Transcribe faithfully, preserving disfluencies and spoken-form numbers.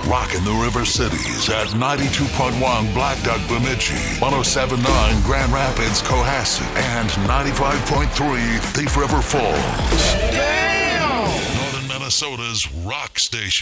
Rocking the River Cities at ninety-two point one Black Duck Bemidji, one oh seven point nine Grand Rapids Cohasset, and ninety-five point three Thief River Falls. Damn! Northern Minnesota's rock station.